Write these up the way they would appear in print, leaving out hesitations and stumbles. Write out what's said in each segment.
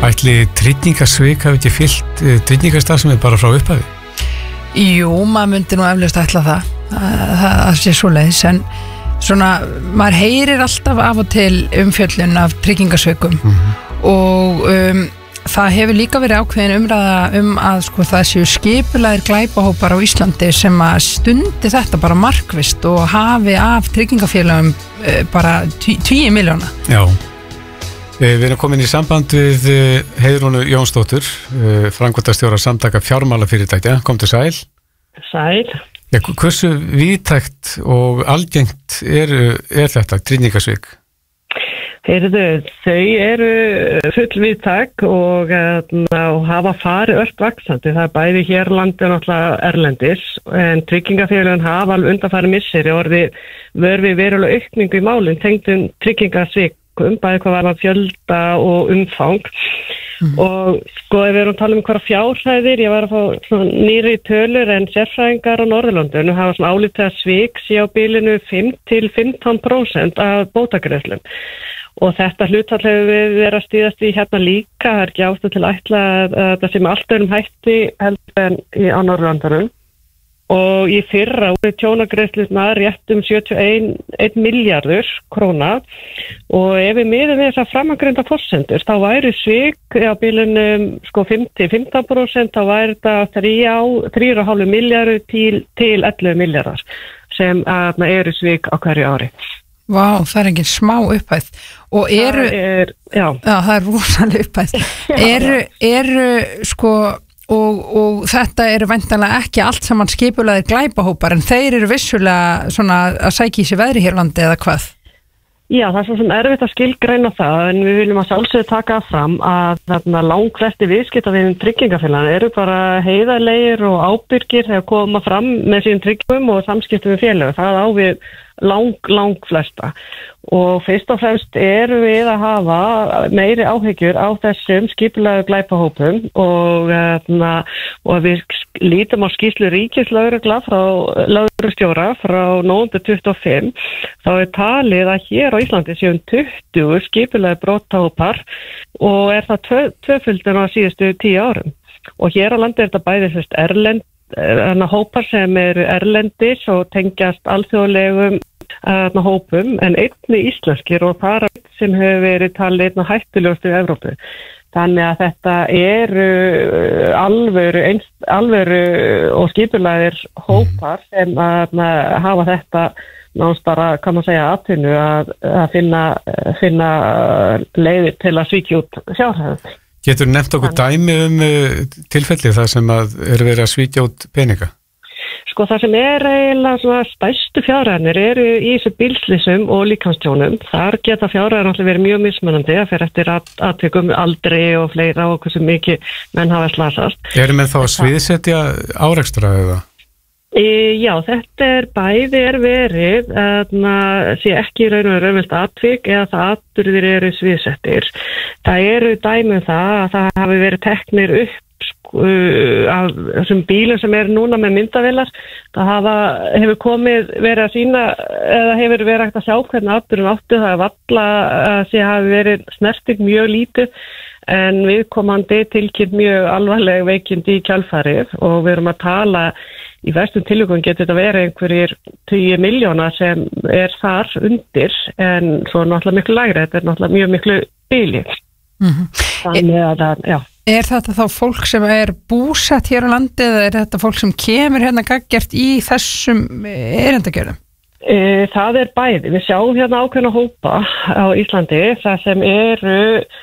Ætli tryggingasvik hafi ekki fyllt tryggingastarfsemi bara frá upphafi? Jú, maður myndi nú eflaust ætla það sé svoleiðis, en svona, maður heyrir alltaf af og til umfjöllun af tryggingasvikum og það hefur líka verið ákveðin umræða að sko, það séu skipulagðir glæpahópar á Íslandi sem að stundi þetta bara markvisst og hafi af tryggingafélögum bara 10 milljóna. Já, við erum komin í samband við Heiðrúnu Jónsdóttur, framkvæmdastjóra Samtaka fjármálafyrirtækja. Komdu sæl. Sæl. Ja, hversu víðtækt og algengt er þetta tryggingasvik? Heyrðu, þau eru fullvíðtæk og hafa farið ört vaxandi. Það bæði hér landi og náttúrulega erlendis, en tryggingafélögin hafa alveg undanfarið misseri orðið við verulega aukningu í málum tengdum tryggingasvikum, bæði hvað var fjölda og umfang. Og sko, ef við erum að tala hverja fjárhæðir, ég var að fá svona nýri tölur en sérfræðingar á Norðurlöndunum hafa svona álítið að svik sé á bilinu 5-15% af bótagreiðslum. Og þetta hlutfall hefur við verið að stíðast í hérna líka, það er ekki ástæða til að ætla að það sé með allt öðrum hætti heldur en á Norðurlöndunum. Og í fyrra voru tjónagreiðslurnar rétt 71 milljarður króna og ef við miðum við þessar framangreinda forsendur þá væri svik á bilunum sko 5-15%, þá væri þetta 3,5 milljarður til 11 milljarðar sem eru svik á hverju ári. Vá, það er engin smá upphæð og það er rosalega upphæð. Eru sko og þetta eru væntanlega ekki allt saman skipulagðir glæpahópar, en þeir eru vissulega svona að sækja í sig veðri hér á landi eða hvað? Já, það er svo sem erfitt að skilgreina það, en við viljum að sjálfsögðu taka fram að langflesti viðskiptavinum tryggingafélagana eru bara heiðarlegir og ábyrgir þegar koma fram með sínum tryggingum og samskiptum við félög. Það á við lang flesta og fyrst og fremst erum við að hafa meiri áhyggjur á þessum skipulagðu glæpahópum og við lítum á skýrslu ríkislögregla frá lögreglustjóra frá nóvember 25, þá er talið að hér á Íslandi séu 20 skipulagðu brotahópar og er það tvöföldun á síðustu 10 árum. Og hér á landi er þetta bæði hópar sem eru erlendis og tengjast alþjóðlegum hópum, en einni íslenskir og þar sem hefur verið talið einna hættulegustu í Evrópu. Þannig að þetta eru alvöru og skipulagðir hópar sem hafa þetta náttúrulega bara, kann man segja, atvinnu að finna leiðir til að svíkja út fjárhæðum. Getur nefnt okkur dæmi tilfelli þar sem eru verið að svíkja út peninga? Sko, það sem er eiginlega svona stærstu fjárhæðir eru í þessu bílslysum og líkamstjónum. Þar geta fjárhæðir náttúrulega verið mjög mismunandi að fer eftir atvikum aldri og fleira og hversu mikið menn hafa slasast. Eru menn þá að sviðsetja árekstra eða? Já, þetta bæði verið sé ekki raun og raunvöld atvik eða það atburðir eru sviðsettir. Það eru dæmi það að það hafi verið teknir upp af þessum bílum sem eru núna með myndavélar. Það hefur verið að sýna eða hefur verið hægt að sjá hvernig atburðin áttu. Það er varla að hafi verið snerting mjög lítið, en viðkomandi tilkynnt mjög alvarleg veikindi í kjölfarið og við erum að tala í verstum tilvikum getur þetta verið einhverjir 10 milljóna sem er þar undir, en svo náttúrulega miklu lægra, þetta er náttúrulega mjög miklu bíli. Þannig að, já. Er þetta þá fólk sem er búsett hér á landi eða er þetta fólk sem kemur hérna gaggjart í þessum erindagjörðum? Það er bæði. Við sjáum hérna ákveðna hópa á Íslandi, það sem eru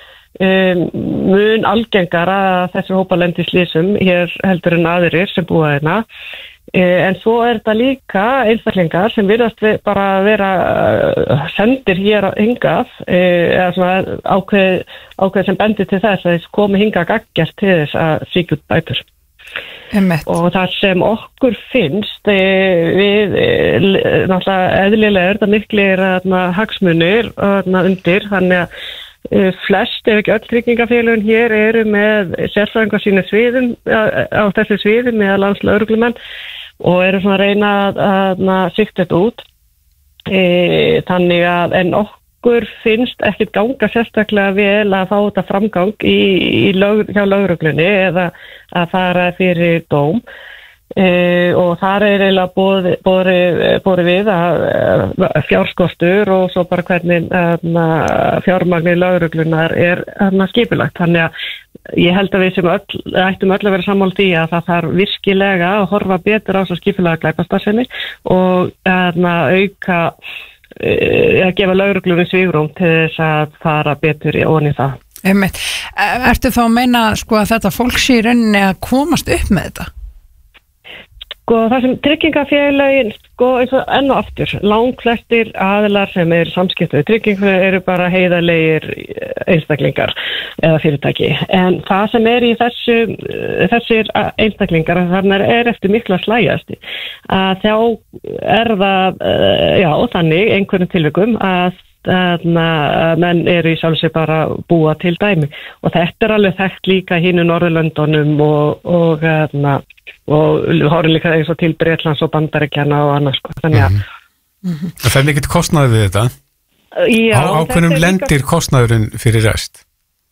mun algengar að þessir hópa lendi í slysum hér heldur en aðrir sem búa hérna. En svo er þetta líka einstaklingar sem virðast bara vera sendir hér hingað eða svona ákveð sem bendir til þess að þess komi hingað gaggjart til þess að svíkja út bætur. Og það sem okkur finnst við náttúrulega eðlilega er þetta miklir hagsmunir undir, þannig að flest ef ekki öll tryggingafélögin hér eru með sérfræðingar sínu sviðum á þessu sviði meðal annars lögreglumenn og eru svona að reyna að sýkta þetta út. Þannig að en okkur finnst ekkert ganga sérstaklega vel að fá þetta framgang hjá lögreglunni eða að fara fyrir dóm. Og þar eiginlega borið við að fjárskortur og svo bara hvernig fjármagni lögreglunar skipulagt. Þannig að ég held að við sem ættum öll að vera sammála því að það þarf virkilega að horfa betur á svo skipulega glæpastarfsemi og auka að gefa lögreglunni svigrúm til þess að fara betur ofan í það. Ertu þá að meina sko að þetta fólk sé í rauninni að komast upp með þetta? Sko það sem tryggingafélögin eins og enn og aftur langflestir aðilar sem samskipti við tryggingafélögin eru bara heiðarlegir einstaklingar eða fyrirtæki en það sem í þessir einstaklingar þarna eftir mikla slægjast að þá það þannig einhverjum tilvikum að menn eru í sjálfsög bara búa til dæmi og þetta alveg þekkt líka hinu Norðurlöndunum og horfum líka eins og til Bretlands og Bandaríkjanna og annars þannig að Það er mikill kostnaður við þetta? Já. Á hvernig lendir kostnaðurinn fyrir rest?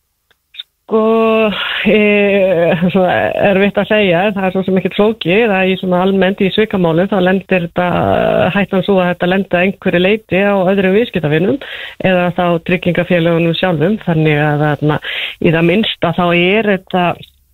Svo erfitt að segja, það svo sem ekki flókið að svona almennt í svikamálum þá lendir þetta hættan svo að þetta lenda einhverju leyti á öðrum viðskiptavinum eða þá tryggingafélögunum sjálfum þannig að í það minnsta þá þetta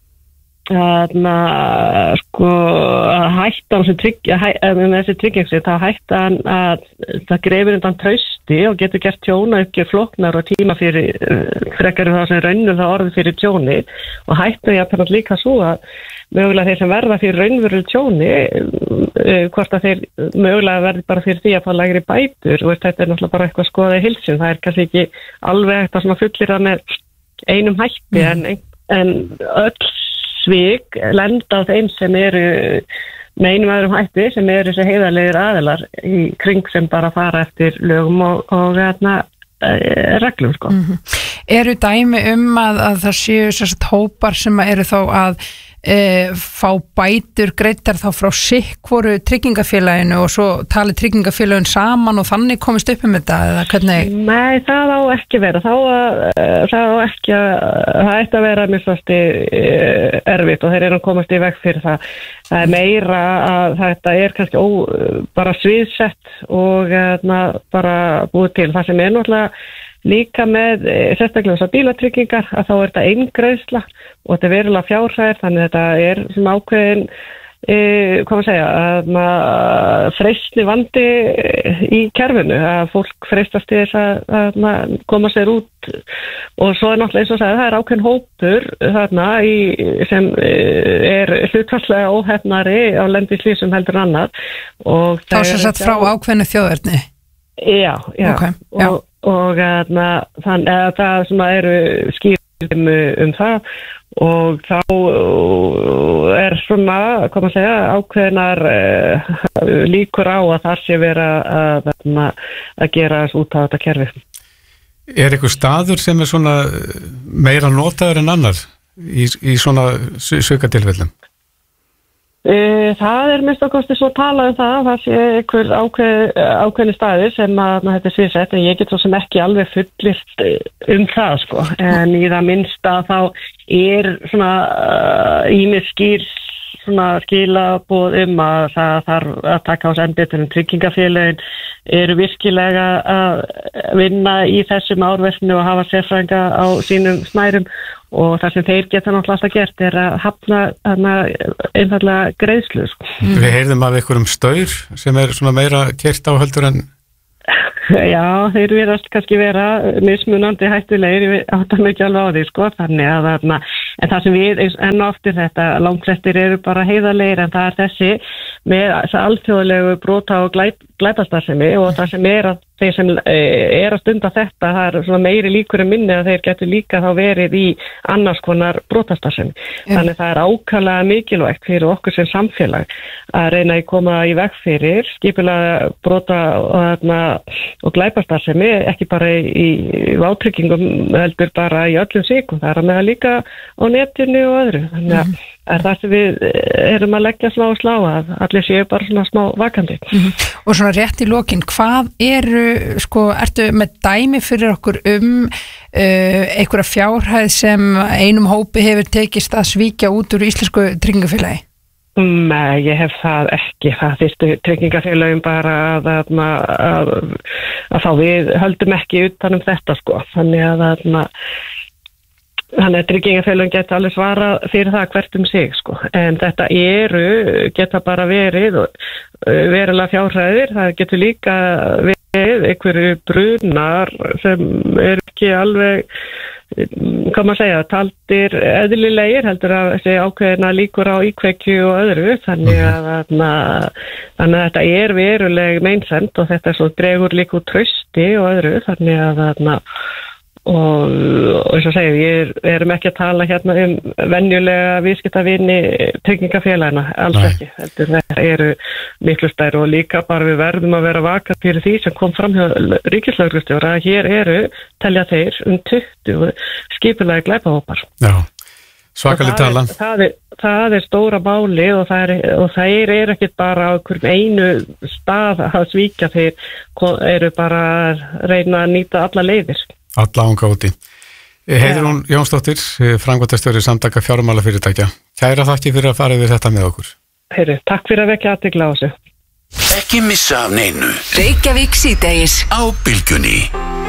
hættan sem þessi tryggingsi þá hættan að það greifir undan trausti og getur gert tjóna ekki flóknar og tíma fyrir frekar það sem raunum það orðið fyrir tjóni og hættan ég líka svo að mögulega þeir sem verða fyrir raunveruleg tjóni hvort að þeir mögulega verði bara fyrir því að fá lægri bætur og þetta náttúrulega bara eitthvað skoða í heilsin það kannski ekki alveg eitthvað fullira með einum hætti en öll svik lenda á þeim sem eru með einum öðrum hætti sem eru þessi heiðarlegir aðilar í kring sem bara fara eftir lögum og reglum sko. Eru dæmi að það séu sérst hópar sem eru þá að fá bætur greiddar þá frá hvoru tryggingafélaginu og svo tali tryggingafélagin saman og þannig komist upp þetta eða hvernig? Nei, það á ekki vera það ætti að vera misvasti erfitt og þeir eru að komast í veg fyrir það meira að þetta kannski bara sviðsett og bara búið til það sem náttúrulega líka með sérstaklega þessar bílatryggingar að þá þetta eingreiðsla og þetta verulega fjárhæðir þannig að þetta sem ákveðin freistni vandi í kerfinu að fólk freistast til þess að koma sér út og svo náttúrulega eins og sagði það ákveðin hópur þarna sem hlutfallslega óhefnari á lendislýsum heldur annar og þá sem sagt frá ákveðinu þjóðerni? Já, okay, já. Og þannig að það sem eru skýrum það og þá svona, hvað maður segja, ákveðnar líkur á að það sé vera að gera út á þetta kerfi. Er eitthvað staður sem svona meira notaður en annar í svona sökatilfellum? Það minnst ákosti svo talað það sé einhver ákveðni staðir sem þetta er sviðsett en ég get svo sem ekki alveg fullist það sko en í það minnsta þá svona ýmis svona skilaboð að það þarf að taka á senditunum tryggingafélögin eru virkilega að vinna í þessum árverkinu og hafa sérfræðinga á sínum snærum og það sem þeir geta náttúrulega alltaf gert að hafna einfallega greiðslu. Við heyrðum af einhverjum staur sem svona meira kert á heldur en Já, þeir virðast kannski vera mismunandi hættulegir, ég áttar mig ekki alveg á því, sko, þannig að en það sem við enn og aftur þetta, langflestir eru bara heiðarlegir, en það er þessi með alþjóðlegu brota og glæpastarfsemi og það sem að þeir sem að stunda þetta, það er svona meiri líkur en minni að þeir getur líka þá verið í annars konar brotastarfsemi. Þannig það er ákaflega mikilvægt fyrir okkur sem samfélag að reyna að koma í veg fyrir skipulega brota og glæpastarfsemi, ekki bara í vátryggingum heldur bara í öllum svikum, það er að meða líka á netinu og öðru. Þannig að er það sem við erum að leggja smá slá að allir séu bara svona smá vakandi. Og svona rétt í lokin, hvað ertu með dæmi fyrir okkur einhverja fjárhæð sem einum hópi hefur tekist að svíkja út úr íslensku tryggingafélagi? Nei, ég hef það ekki. Það þyrftu tryggingafélagin bara að þá við höldum ekki utan þetta sko. Þannig að tryggingafélagin geta alveg svarað fyrir það hvert sig sko. En þetta geta bara verið verulega fjárhæðir. Það getur líka verið einhverju brunar sem ekki alveg hvað maður segja, taldir eðlilegir heldur að segja ákveðina líkur á íkveikju og öðru þannig að þetta veruleg meinsemd og þetta svo dregur líka úr trausti og öðru þannig að og eins og segja, við erum ekki að tala hérna venjulega viðskiptavini tryggingafélagina, alls ekki heldur þetta miklu stærri og líka bara við verðum að vera vakað fyrir því sem kom fram hjá ríkislögreglustjóra að hér telja þeir 20 skipulagi glæpahópar. Já, svakaleg tala. Það stóra máli og þeir ekkert bara á einhverjum einu stað að svíkja, þeir bara að reyna að nýta alla leiðir. Alla ánga úti. Heiðrún Jónsdóttir, framkvæmdastjóri Samtaka fjármálafyrirtækja. Kæra þakki fyrir að fara yfir þetta með okkur. Takk fyrir að vekja athygli á þessu. Ekki missa af neinu. Reykjavík síðdegis á Bylgjunni.